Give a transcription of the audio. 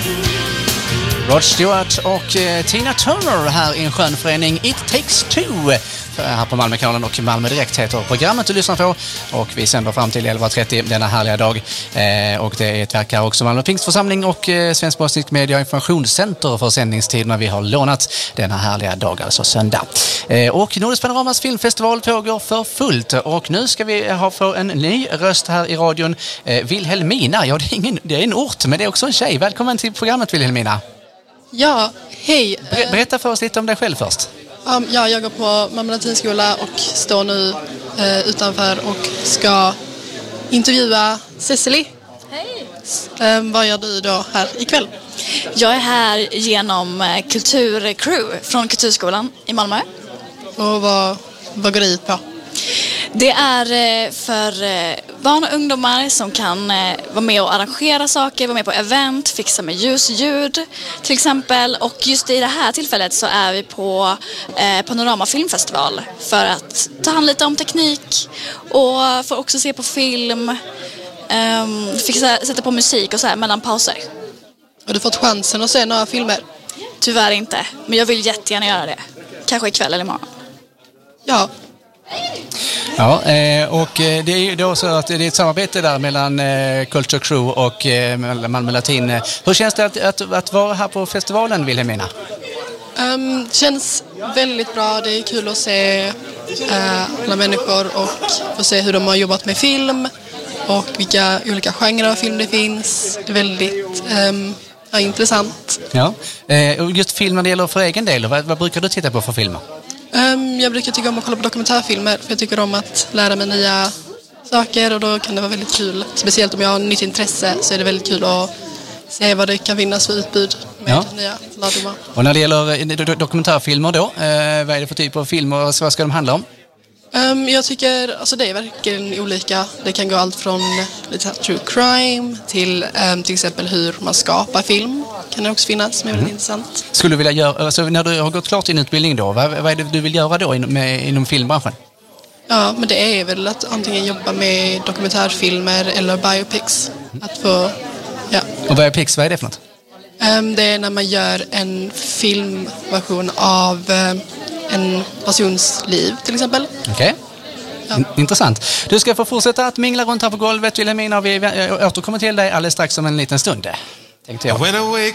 Rod Stewart och Tina Turner här i en skön förening. It Takes Two här på Malmökanalen, och Malmö Direkt heter programmet du lyssnar på, och vi sänder fram till 11.30 denna härliga dag, och det är ett verk här också Malmö Pingstförsamling och Svensk Bosnisk Media Informationscenter för sändningstiderna vi har lånat denna härliga dag, alltså söndag. Och Nordisk Panoramas filmfestival pågår för fullt, och nu ska vi få en ny röst här i radion. Wilhelmina, ja det är en ort men det är också en tjej. Välkommen till programmet Wilhelmina. Ja, hej. Berätta för oss lite om dig själv först. Ja, jag går på Malmö Latinskola och står nu utanför och ska intervjua Cecily. Hej! Vad gör du då här ikväll? Jag är här genom Kulturcrew från Kulturskolan i Malmö. Och vad går det ut på? Det är för barn och ungdomar som kan vara med och arrangera saker, vara med på event, fixa med ljus och ljud till exempel. Och just i det här tillfället så är vi på Panorama Filmfestival för att ta hand lite om teknik och få också se på film, sätta på musik och så här mellan pauser. Har du fått chansen att se några filmer? Tyvärr inte, men jag vill jättegärna göra det. Kanske ikväll eller imorgon. Ja. Ja, och det är ju då så att det är ett samarbete där mellan Culture Crew och Malmö Latin. Hur känns det att vara här på festivalen, Wilhelmina? Känns väldigt bra. Det är kul att se alla människor och få se hur de har jobbat med film och vilka olika genrer av film det finns. Det är väldigt intressant. Ja, och just film när det gäller för egen del, vad brukar du titta på för filmer? Jag brukar tycka om att kolla på dokumentärfilmer, för jag tycker om att lära mig nya saker, och då kan det vara väldigt kul. Speciellt om jag har nytt intresse så är det väldigt kul att se vad det kan finnas för utbud med nya lärdomar. Och när det gäller dokumentärfilmer då, vad är det för typ av filmer och vad ska de handla om? Jag tycker, alltså det är verkligen olika. Det kan gå allt från lite true crime till exempel hur man skapar film. Kan det också finnas, som är väldigt intressant. Skulle du vilja göra, alltså när du har gått klart din utbildning då, vad är det du vill göra då inom filmbranschen? Ja, men det är väl att antingen jobba med dokumentärfilmer eller biopics. Att få, ja. Och biopics, vad är det för något? Det är när man gör en filmversion av en persons liv till exempel. Okej. Ja. Intressant. Du ska få fortsätta att mingla runt här på golvet, Wilhelmina, och vi återkommer till dig alldeles strax om en liten stund, tänkte jag.